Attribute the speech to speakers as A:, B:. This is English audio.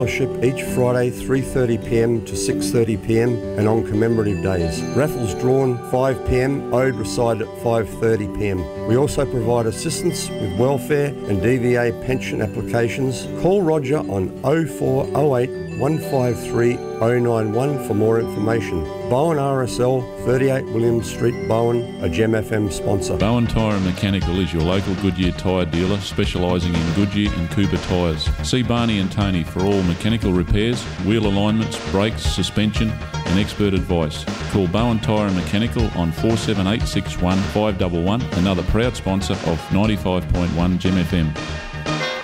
A: Scholarship each Friday 3:30pm to 6:30pm and on commemorative days. Raffles drawn 5pm, owed recited at 5:30pm. We also provide assistance with welfare and DVA pension applications. Call Roger on 0408 153 091 for more information. Bowen RSL, 38 William Street, Bowen, a Gem FM sponsor.
B: Bowen Tyre and Mechanical is your local Goodyear tyre dealer specialising in Goodyear and Cooper tyres. See Barney and Tony for all mechanical repairs, wheel alignments, brakes, suspension and expert advice. Call Bowen Tyre and Mechanical on 47861 511, another proud sponsor of 95.1 Gem FM.